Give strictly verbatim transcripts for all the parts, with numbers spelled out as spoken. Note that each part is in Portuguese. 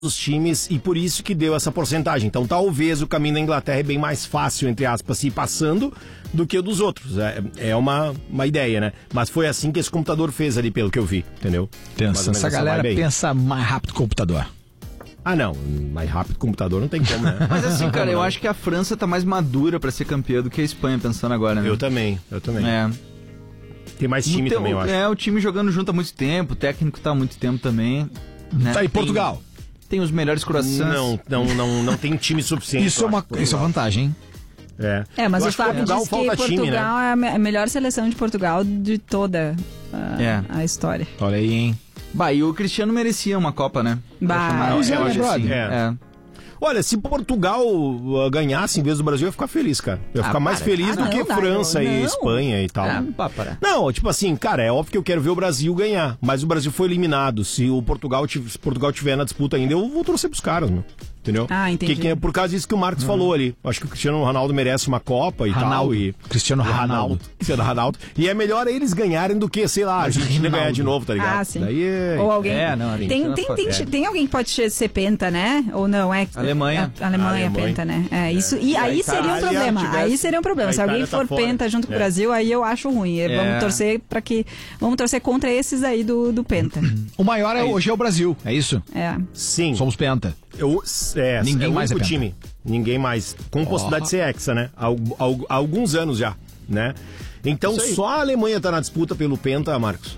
os times e por isso que deu essa porcentagem. Então talvez o caminho da Inglaterra é bem mais fácil, entre aspas, se ir passando do que o dos outros. É, é uma, uma ideia, né? Mas foi assim que esse computador fez ali, pelo que eu vi, entendeu? Pensa, essa galera pensa mais rápido que o computador. Ah, não, mais rápido que o computador não tem como, né? Mas assim, cara, eu acho que a França tá mais madura pra ser campeã do que a Espanha, pensando agora, né? Eu também, eu também. É. Tem mais time teu, também, eu acho. É, o time jogando junto há muito tempo, o técnico tá há muito tempo também. Né? Tá aí, Tem- Portugal. Tem os melhores corações. Não, não, não, não tem time suficiente. Isso é eu uma acho, isso é vantagem, hein? É, É, mas Eu o acho que Fábio Portugal diz que falta Portugal time, né? é a me- a melhor seleção de Portugal de toda a, É. a história. Olha aí, hein? Bah, e o Cristiano merecia uma Copa, né? Bah, Pra chamar- eu já eu ia, acho brother. assim, É. é. Olha, se Portugal uh, ganhasse em vez do Brasil, eu ia ficar feliz, cara. Eu ia Ah, ficar mais para. feliz Ah, do não, que não, França não. e Espanha e tal. Ah, pá, para. Não, tipo assim, cara, é óbvio que eu quero ver o Brasil ganhar, mas o Brasil foi eliminado. Se o Portugal, tiv- se Portugal tiver na disputa ainda, eu vou torcer pros caras, meu. Entendeu? Ah, entendi. Que, que é por causa disso que o Marcos falou ali. Acho que o Cristiano Ronaldo merece uma Copa e Ronaldo. tal. E... Cristiano Ronaldo. Cristiano Ronaldo. E é melhor eles ganharem do que, sei lá, a Argentina Ronaldo. ganhar de novo, tá ligado? Ah, sim. Daí é... Ou alguém. É, não, a tem, Argentina tem, foi- tem, é. tem alguém que pode ser penta, né? Ou não? É, Alemanha. A, a Alemanha, Alemanha. penta, né? É, isso, e Se a aí seria um Itália problema. tivesse- Aí seria um problema. a Se alguém Itália tá for fora. penta junto com o É. Brasil, aí eu acho ruim. É. Vamos torcer para que. Vamos torcer contra esses aí do, do penta. O maior é, hoje é o Brasil, é isso? É. Sim. Somos penta. Eu, é, Ninguém é o mais único é penta. time. Ninguém mais. Com possibilidade de ser hexa, né? Há, al- al- há alguns anos já, né? Então Isso aí. só a Alemanha tá na disputa pelo Penta, Marcos.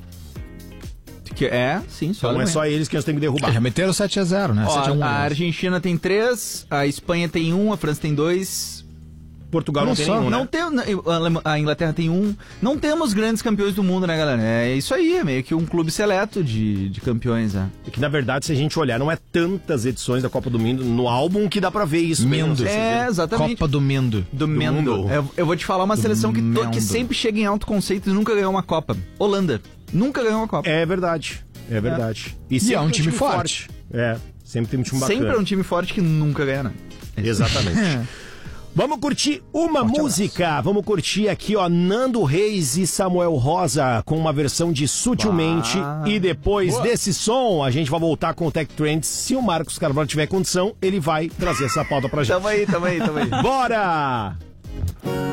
Que é, sim, só Então é Alemanha. só eles que nós temos que derrubar. Já meteram sete a zero, né? Ó, sete a um. a aliás. Argentina tem três, a Espanha tem um, a França tem dois. Portugal não, Não tem só, nenhum, Não né? tem, a Alema- a Inglaterra tem um. Não temos grandes campeões do mundo, né, galera? É isso aí, é meio que um clube seleto de, de campeões, né? É que na verdade, se a gente olhar, não é tantas edições da Copa do Mundo no álbum que dá pra ver isso. Mendo. mesmo. É, exatamente. Copa do Mendo. Do Mendo. mundo. Eu, eu vou te falar uma seleção que, to- Mendo. que sempre chega em alto conceito e nunca ganhou uma Copa. Holanda. Nunca ganhou uma Copa. É verdade. É verdade. E é um tem time forte. É, sempre tem um time bacana. Sempre é um time forte que nunca ganha, né? Exatamente. Vamos curtir uma Forte música. Vamos curtir aqui, ó, Nando Reis e Samuel Rosa com uma versão de Sutilmente. Ah. E depois desse som, a gente vai voltar com o Tech Trends. Se o Marcos Carvalho tiver condição, ele vai trazer essa pauta pra gente. Tamo aí, tamo aí, tamo aí. Bora!